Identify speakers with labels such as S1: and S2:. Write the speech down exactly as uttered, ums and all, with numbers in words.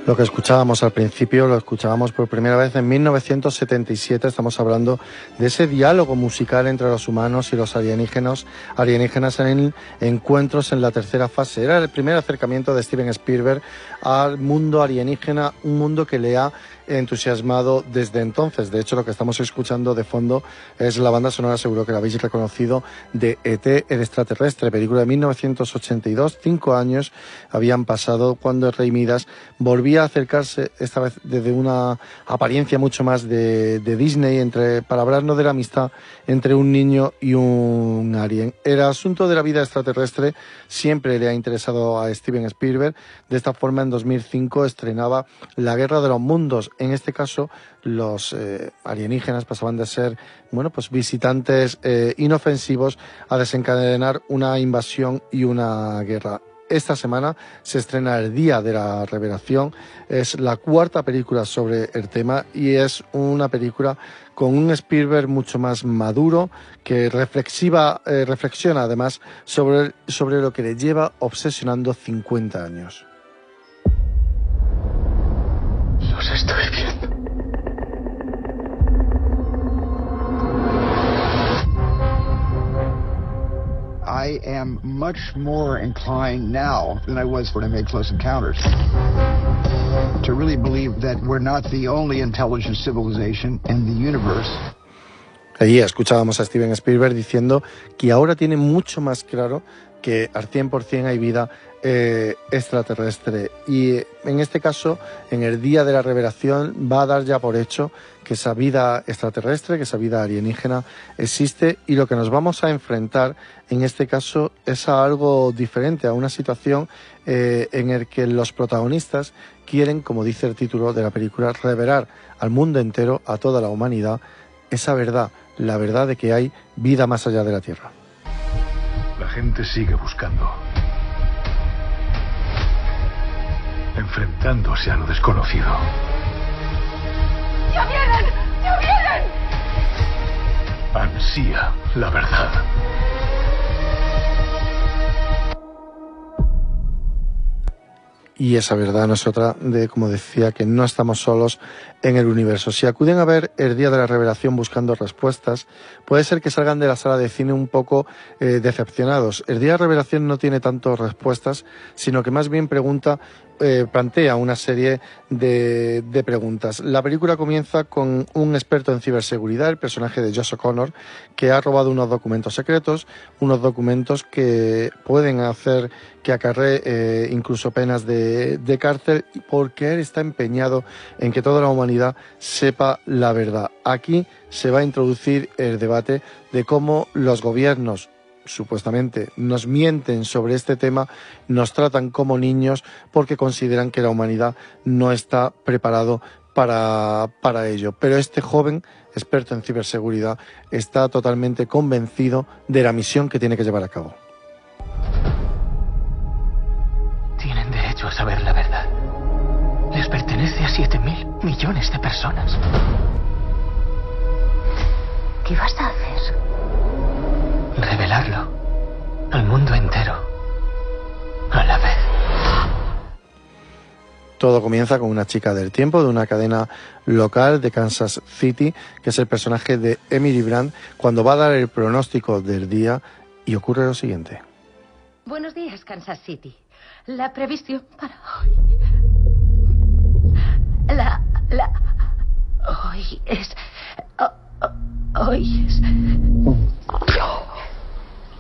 S1: Lo que escuchábamos al principio, lo escuchábamos por primera vez en mil novecientos setenta y siete. Estamos hablando de ese diálogo musical entre los humanos y los alienígenas, alienígenas en encuentros en la tercera fase. Era el primer acercamiento de Steven Spielberg al mundo alienígena, un mundo que le ha entusiasmado desde entonces. De hecho, lo que estamos escuchando de fondo es la banda sonora, seguro que la habéis reconocido, de E T, el extraterrestre, película de mil novecientos ochenta y dos. Cinco años habían pasado cuando el Rey Midas volvía a acercarse, esta vez desde una apariencia mucho más de, de Disney, entre, para hablarnos de la amistad entre un niño y un alien. El asunto de la vida extraterrestre siempre le ha interesado a Steven Spielberg. De esta forma, en dos mil cinco estrenaba La Guerra de los Mundos. En este caso, los eh, alienígenas pasaban de ser, bueno, pues visitantes eh, inofensivos a desencadenar una invasión y una guerra. Esta semana se estrena El Día de la Revelación. Es la cuarta película sobre el tema y es una película con un Spielberg mucho más maduro, que reflexiva, eh, reflexiona además sobre, sobre lo que le lleva obsesionando cincuenta años.
S2: Los estoy viendo.
S3: I am much more inclined now than I was when I made Close Encounters to really believe that we're not the only intelligent civilization in the universe.
S1: Allí escuchábamos a Steven Spielberg diciendo que ahora tiene mucho más claro que al cien por cien hay vida eh, extraterrestre, y en este caso, en el Día de la Revelación, va a dar ya por hecho que esa vida extraterrestre, que esa vida alienígena existe, y lo que nos vamos a enfrentar en este caso es a algo diferente, a una situación eh, en el que los protagonistas quieren, como dice el título de la película, revelar al mundo entero, a toda la humanidad, esa verdad, la verdad de que hay vida más allá de la Tierra.
S2: La gente sigue buscando, enfrentándose a lo desconocido.
S4: ¡Ya vienen! ¡Ya vienen!
S2: Ansía la verdad.
S1: Y esa verdad no es otra de, como decía, que no estamos solos en el universo. Si acuden a ver El Día de la Revelación buscando respuestas, puede ser que salgan de la sala de cine un poco eh, decepcionados. El Día de la Revelación no tiene tanto respuestas, sino que más bien pregunta, eh, plantea una serie de, de preguntas. La película comienza con un experto en ciberseguridad, el personaje de Josh O'Connor, que ha robado unos documentos secretos, unos documentos que pueden hacer que acarree eh, incluso penas de, de cárcel, porque él está empeñado en que toda la humanidad sepa la verdad. Aquí se va a introducir el debate de cómo los gobiernos supuestamente nos mienten sobre este tema, nos tratan como niños porque consideran que la humanidad no está preparado para, para ello. Pero este joven experto en ciberseguridad está totalmente convencido de la misión que tiene que llevar a cabo.
S5: Tienen derecho a saber la verdad. Les pertenece a siete mil millones de personas.
S4: ¿Qué vas a hacer?
S5: Revelarlo al mundo entero a la vez.
S1: Todo comienza con una chica del tiempo de una cadena local de Kansas City, que es el personaje de Emily Brandt, cuando va a dar el pronóstico del día, y ocurre lo siguiente.
S4: Buenos días, Kansas City. La previsión para hoy... La... la... Hoy es... Hoy es...